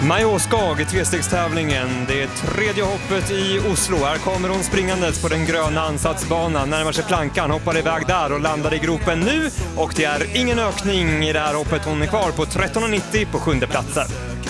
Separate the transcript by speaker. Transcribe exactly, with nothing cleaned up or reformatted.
Speaker 1: Maja Skag, trestegstävlingen. Det är tredje hoppet i Oslo. Här kommer hon springandes på den gröna ansatsbanan. Närmar sig plankan, hoppar iväg där och landar i gropen nu. Och det är ingen ökning i det här hoppet. Hon är kvar på tretton nittio på sjunde platsen.